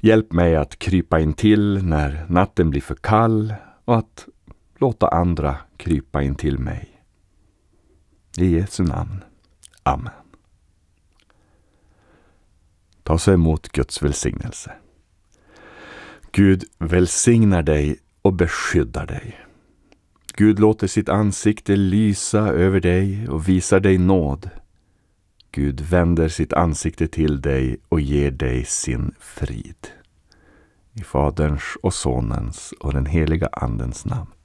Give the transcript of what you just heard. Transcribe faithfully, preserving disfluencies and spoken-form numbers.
Hjälp mig att krypa in till när natten blir för kall och att låta andra krypa in till mig. I Jesu namn. Amen. Ta så emot Guds välsignelse. Gud välsignar dig och beskyddar dig. Gud låter sitt ansikte lysa över dig och visar dig nåd. Gud vänder sitt ansikte till dig och ger dig sin frid. I Faderns och Sonens och den heliga Andens namn.